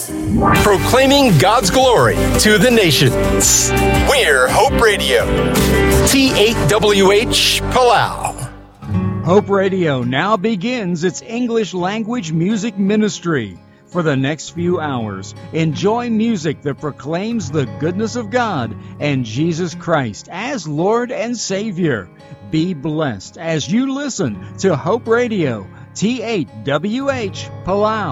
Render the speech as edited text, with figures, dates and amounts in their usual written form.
Proclaiming God's glory to the nations. We're Hope Radio. T8WH Palau. Hope Radio now begins its English language music ministry. For the next few hours, enjoy music that proclaims the goodness of God and Jesus Christ as Lord and Savior. Be blessed as you listen to Hope Radio, T8WH Palau.